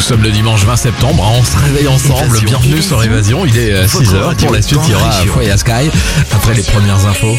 sommes le dimanche 20 septembre, on se réveille ensemble, bienvenue sur Évasion, il est 6h, pour la suite il y aura Foya Sky, après les premières infos.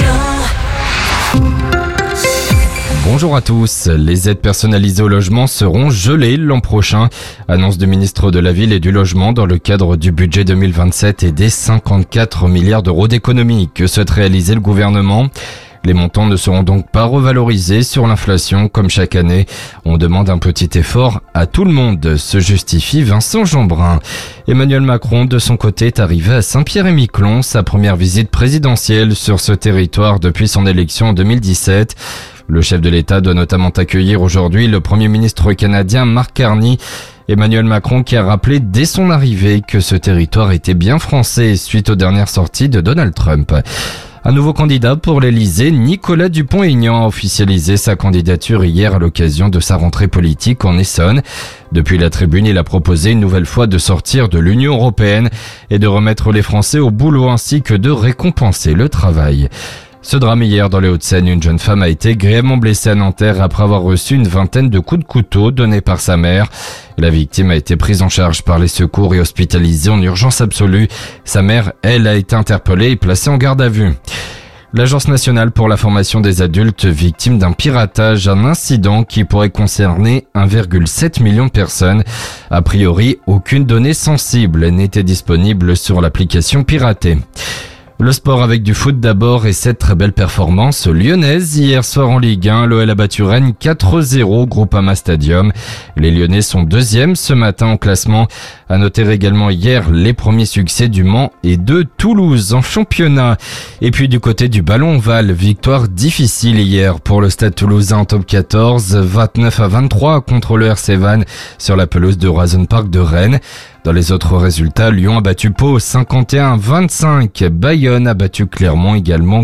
Bonjour à tous, les aides personnalisées au logement seront gelées l'an prochain. Annonce du ministre de la Ville et du Logement dans le cadre du budget 2027 et des 54 milliards d'euros d'économies que souhaite réaliser le gouvernement. Les montants ne seront donc pas revalorisés sur l'inflation comme chaque année. On demande un petit effort à tout le monde, se justifie Vincent Jeanbrun. Emmanuel Macron, de son côté, est arrivé à Saint-Pierre-et-Miquelon, sa première visite présidentielle sur ce territoire depuis son élection en 2017. Le chef de l'État doit notamment accueillir aujourd'hui le Premier ministre canadien Mark Carney. Emmanuel Macron qui a rappelé dès son arrivée que ce territoire était bien français suite aux dernières sorties de Donald Trump. Un nouveau candidat pour l'Elysée, Nicolas Dupont-Aignan, a officialisé sa candidature hier à l'occasion de sa rentrée politique en Essonne. Depuis la tribune, il a proposé une nouvelle fois de sortir de l'Union européenne et de remettre les Français au boulot ainsi que de récompenser le travail. Ce drame hier dans les Hauts-de-Seine, une jeune femme a été grièvement blessée à Nanterre après avoir reçu une vingtaine de coups de couteau donnés par sa mère. La victime a été prise en charge par les secours et hospitalisée en urgence absolue. Sa mère, elle, a été interpellée et placée en garde à vue. L'Agence nationale pour la formation des adultes victimes d'un piratage, un incident qui pourrait concerner 1,7 million de personnes. A priori, aucune donnée sensible n'était disponible sur l'application piratée. Le sport avec du foot d'abord et cette très belle performance lyonnaise. Hier soir en Ligue 1, l'OL a battu Rennes 4-0 Groupama Stadium. Les Lyonnais sont deuxièmes ce matin au classement. À noter également hier les premiers succès du Mans et de Toulouse en championnat. Et puis du côté du ballon ovale, victoire difficile hier pour le Stade Toulousain en top 14, 29-23 contre le RC Vannes sur la pelouse de Roazhon Park de Rennes. Dans les autres résultats, Lyon a battu Pau 51-25. Bayonne a battu Clermont également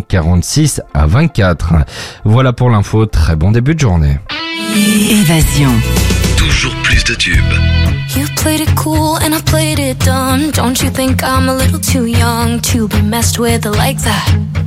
46-24. Voilà pour l'info, très bon début de journée. Évasion. Toujours plus de tubes. You played it cool and I played it dumb. Don't you think I'm a little too young to be messed with like that?